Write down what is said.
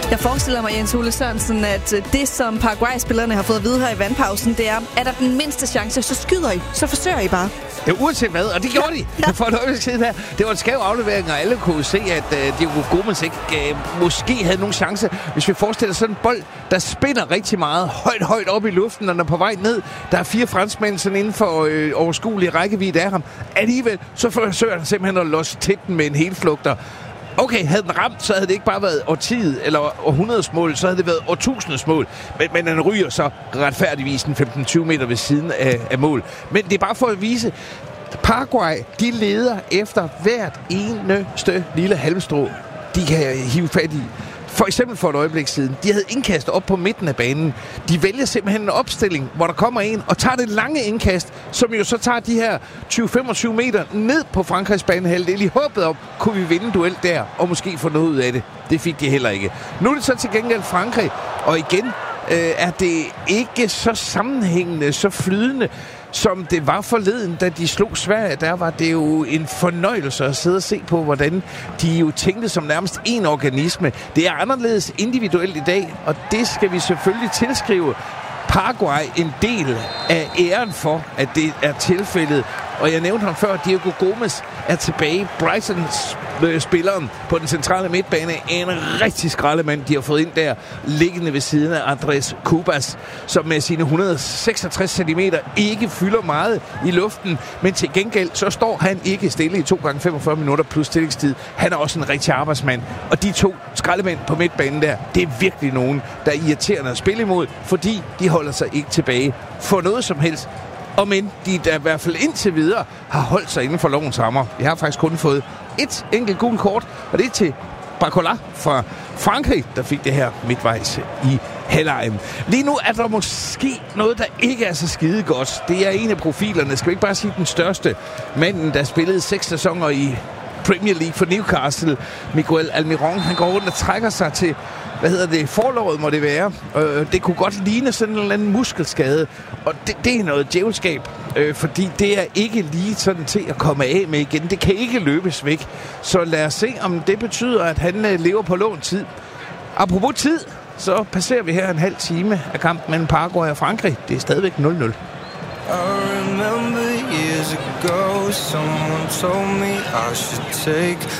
Jeg forestiller mig, Jens Ole Sørensen, at det, som Paraguay-spillerne har fået at vide her i vandpausen, det er der den mindste chance, så skyder I, så forsøger I bare. Ja, uanset hvad, og det gjorde de. Ja. For noget siden her. Det var en skæv aflevering, og alle kunne se, at Diego Gomes ikke måske havde nogen chance. Hvis vi forestiller sådan en bold, der spinner rigtig meget højt op i luften, og den er på vej ned. Der er 4 franskmænd sådan inden for overskuelig rækkevidde af ham. Alligevel, så forsøger han simpelthen at losse til den med en helflugter. Okay, havde den ramt, så havde det ikke bare været årtiet eller århundredes mål, så havde det været årtusindets mål. Men den ryger så retfærdigvis en 15-20 meter ved siden af mål. Men det er bare for at vise, Paraguay, de leder efter hvert eneste lille halmstrå, de kan hive fat i. For eksempel for et øjeblik siden, de havde indkast op på midten af banen. De vælger simpelthen en opstilling, hvor der kommer en og tager det lange indkast, som jo så tager de her 20-25 meter ned på Frankrigs banehalvdel. I håbet om, kunne vi vinde en duel der, og måske få noget ud af det. Det fik de heller ikke. Nu er det så til gengæld Frankrig, og igen er det ikke så sammenhængende, så flydende, som det var forleden, da de slog Sverige. Der var det jo en fornøjelse at sidde og se på, hvordan de jo tænkte som nærmest en organisme. Det er anderledes individuelt i dag, og det skal vi selvfølgelig tilskrive Paraguay en del af æren for, at det er tilfældet. Og jeg nævnte ham før, Diego Gomes er tilbage. Brightons spilleren på den centrale midtbane er en rigtig skraldemand, de har fået ind der, liggende ved siden af Andrés Cubas, som med sine 166 cm ikke fylder meget i luften, men til gengæld så står han ikke stille i 2 gange 45 minutter plus tillægstid. Han er også en rigtig arbejdsmand, og de 2 skraldemænd på midtbanen der, det er virkelig nogen, der er irriterende at spille imod, fordi de holder sig ikke tilbage for noget som helst. Og men de der i hvert fald indtil videre har holdt sig inden for lovens rammer. Jeg har faktisk kun fået et enkelt gult kort, og det er til Barcola fra Frankrig, der fik det her midtvejs i halvlejen. Lige nu er der måske noget, der ikke er så skide godt. Det er en af profilerne, skal vi ikke bare sige den største. Manden, der spillede 6 sæsoner i Premier League for Newcastle, Miguel Almiron, han går rundt og trækker sig til forlovet må det være. Det kunne godt ligne sådan en eller anden muskelskade. Og det er noget djævelskab, fordi det er ikke lige sådan til at komme af med igen. Det kan ikke løbes væk. Så lad os se, om det betyder, at han lever på lånt tid. Apropos tid, så passerer vi her en halv time af kampen mellem Paraguay og Frankrig. Det er stadigvæk 0-0. I remember years ago, someone told me I should take